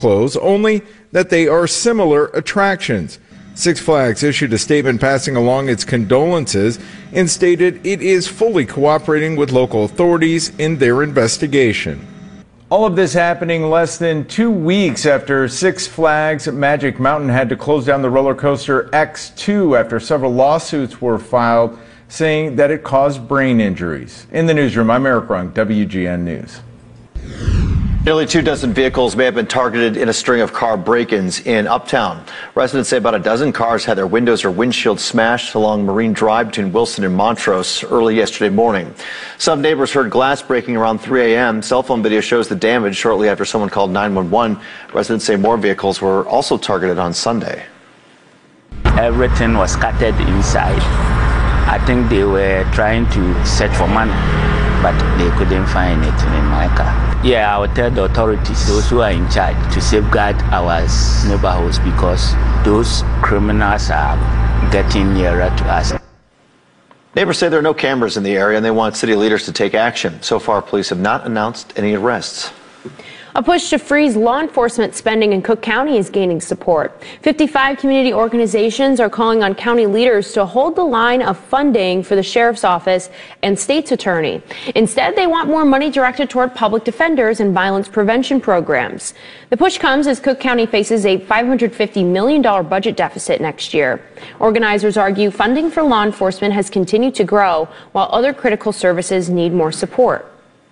close, only that they are similar attractions. Six Flags issued a statement passing along its condolences and stated it is fully cooperating with local authorities in their investigation. All of this happening less than 2 weeks after Six Flags Magic Mountain had to close down the roller coaster X2 after several lawsuits were filed saying that it caused brain injuries. In the newsroom, I'm Eric Rung, WGN News. Nearly 24 vehicles may have been targeted in a string of car break-ins in Uptown. Residents say about a dozen cars had their windows or windshields smashed along Marine Drive between Wilson and Montrose early yesterday morning. Some neighbors heard glass breaking around 3 a.m. Cell phone video shows the damage shortly after someone called 911. Residents say more vehicles were also targeted on Sunday. Everything was scattered inside. I think they were trying to search for money, but they couldn't find anything in my car. Yeah, I will tell the authorities, those who are in charge, to safeguard our neighborhoods because those criminals are getting nearer to us. Neighbors say there are no cameras in the area and they want city leaders to take action. So far, police have not announced any arrests. A push to freeze law enforcement spending in Cook County is gaining support. 55 community organizations are calling on county leaders to hold the line of funding for the sheriff's office and state's attorney. Instead, they want more money directed toward public defenders and violence prevention programs. The push comes as Cook County faces a $550 million budget deficit next year. Organizers argue funding for law enforcement has continued to grow, while other critical services need more support.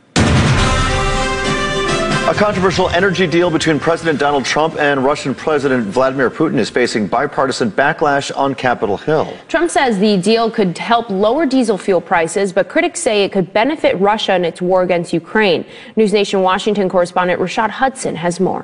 A controversial energy deal between President Donald Trump and Russian President Vladimir Putin is facing bipartisan backlash on Capitol Hill. Trump says the deal could help lower diesel fuel prices, but critics say it could benefit Russia in its war against Ukraine. News Nation Washington correspondent Rashad Hudson has more.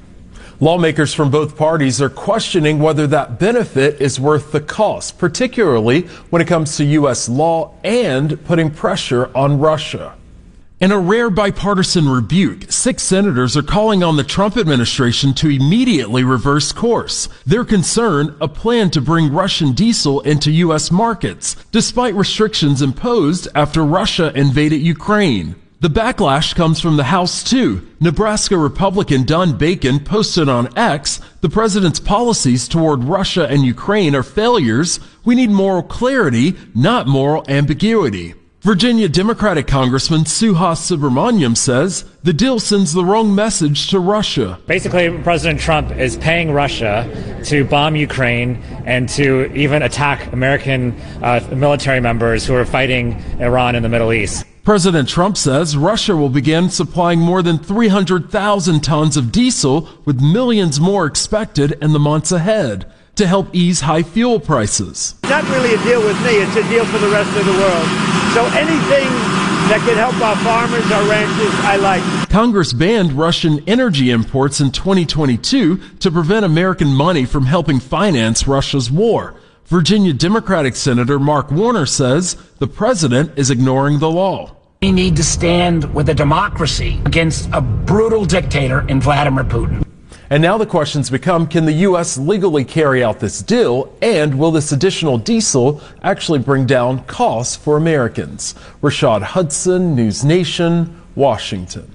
Lawmakers from both parties are questioning whether that benefit is worth the cost, particularly when it comes to U.S. law and putting pressure on Russia. In a rare bipartisan rebuke, 6 senators are calling on the Trump administration to immediately reverse course. Their concern, a plan to bring Russian diesel into U.S. markets, despite restrictions imposed after Russia invaded Ukraine. The backlash comes from the House, too. Nebraska Republican Don Bacon posted on X, "The president's policies toward Russia and Ukraine are failures. We need moral clarity, not moral ambiguity." Virginia Democratic Congressman Suhas Subramaniam says the deal sends the wrong message to Russia. Basically, President Trump is paying Russia to bomb Ukraine and to even attack American military members who are fighting Iran in the Middle East. President Trump says Russia will begin supplying more than 300,000 tons of diesel, with millions more expected in the months ahead, to help ease high fuel prices. It's not really a deal with me, it's a deal for the rest of the world. So anything that can help our farmers, our ranchers, I like. Congress banned Russian energy imports in 2022 to prevent American money from helping finance Russia's war. Virginia Democratic Senator Mark Warner says the president is ignoring the law. We need to stand with a democracy against a brutal dictator in Vladimir Putin. And now the questions become, can the U.S. legally carry out this deal? And will this additional diesel actually bring down costs for Americans? Rashad Hudson, News Nation, Washington.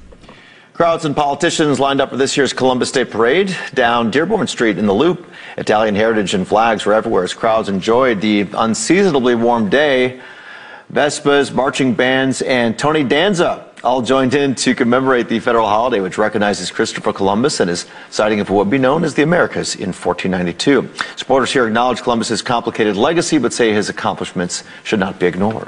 Crowds and politicians lined up for this year's Columbus Day Parade down Dearborn Street in the Loop. Italian heritage and flags were everywhere as crowds enjoyed the unseasonably warm day. Vespas, marching bands, and Tony Danza all joined in to commemorate the federal holiday, which recognizes Christopher Columbus and his sighting of what would be known as the Americas in 1492. Supporters here acknowledge Columbus's complicated legacy, but say his accomplishments should not be ignored.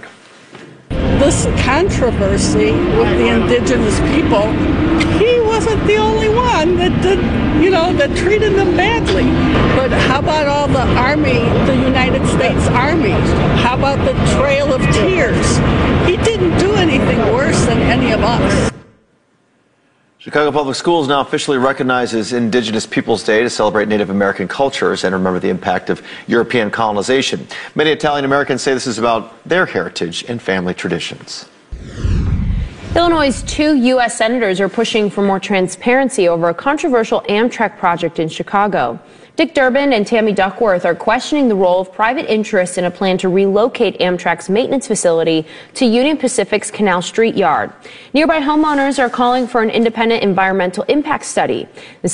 This controversy with the indigenous people, he wasn't the only one that did, that treated them badly. But how about all the Army, the United States Army? How about the Trail of Tears? He didn't do anything worse than any of us. Chicago Public Schools now officially recognizes Indigenous Peoples Day to celebrate Native American cultures and remember the impact of European colonization. Many Italian Americans say this is about their heritage and family traditions. Illinois' 2 U.S. senators are pushing for more transparency over a controversial Amtrak project in Chicago. Dick Durbin and Tammy Duckworth are questioning the role of private interests in a plan to relocate Amtrak's maintenance facility to Union Pacific's Canal Street yard. Nearby homeowners are calling for an independent environmental impact study. The